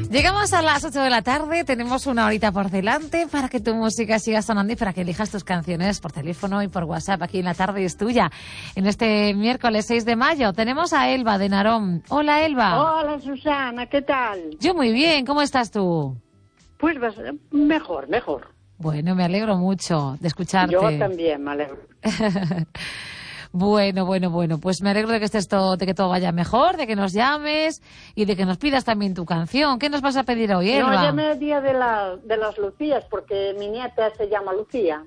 Llegamos a las 8 de la tarde, tenemos una horita por delante para que tu música siga sonando y para que elijas tus canciones por teléfono y por WhatsApp. Aquí en La Tarde es Tuya. En este miércoles 6 de mayo tenemos a Elba de Narón. Hola, Elba. Hola, Susana, ¿qué tal? Yo muy bien, ¿cómo estás tú? Pues mejor. Bueno, me alegro mucho de escucharte. Yo también me alegro. Bueno, pues me alegro de que de que todo vaya mejor, de que nos llames y de que nos pidas también tu canción. ¿Qué nos vas a pedir hoy, Elba? No, llamé el día de las Lucías porque mi nieta se llama Lucía.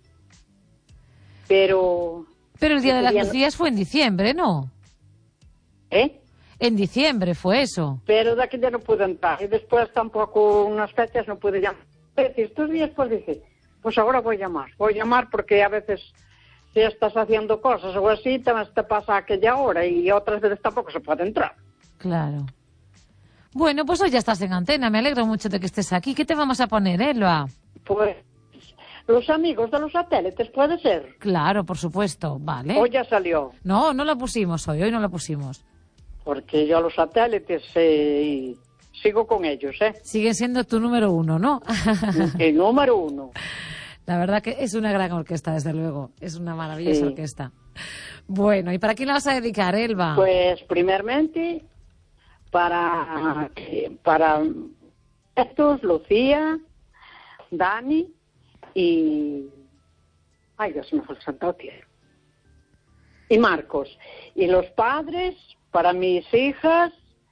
Pero el día de las Lucías fue en diciembre, ¿no? ¿Eh? En diciembre fue eso. Pero de aquí ya no pude entrar y después tampoco unas fechas no pude llamar. Estos días pues dije, pues ahora voy a llamar porque a veces si estás haciendo cosas o así te pasa aquella hora y otras veces tampoco se puede entrar. Claro. Bueno, pues hoy ya estás en antena, me alegro mucho de que estés aquí. ¿Qué te vamos a poner, Elba? Pues Los Amigos de los Satélites, ¿puede ser? Claro, por supuesto, vale. Hoy ya salió. No la pusimos hoy no la pusimos. Porque yo Los Satélites sigo con ellos, ¿eh? Siguen siendo tu número uno, ¿no? El número uno. La verdad que es una gran orquesta, desde luego. Es una maravillosa orquesta. Bueno, ¿y para quién la vas a dedicar, Elba? Pues, primeramente, para estos, Lucía, Dani y... Ay, Dios, me fue el santo cielo. Y Marcos. Y los padres, para mis hijas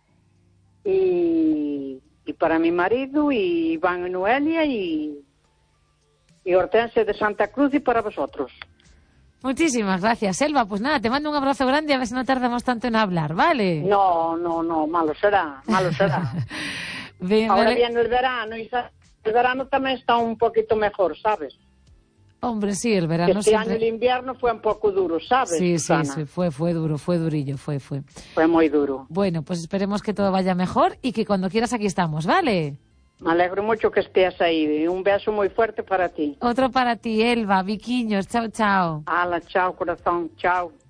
y para mi marido, y Iván y Noelia y Hortensia de Santa Cruz, y para vosotros. Muchísimas gracias, Elba. Pues nada, te mando un abrazo grande, a ver si no tardamos tanto en hablar, ¿vale? No, malo será. Bien, ahora viene el verano y el verano también está un poquito mejor, ¿sabes? Hombre, sí, el verano este año el invierno fue un poco duro, ¿sabes? Sí, Susana? sí, fue duro, fue durillo, fue. Fue muy duro. Bueno, pues esperemos que todo vaya mejor y que cuando quieras aquí estamos, ¿vale? Me alegro mucho que estés ahí. Y un beso muy fuerte para ti. Otro para ti, Elba, Viquiños. Chao, chao. Hala, chao, corazón. Chao.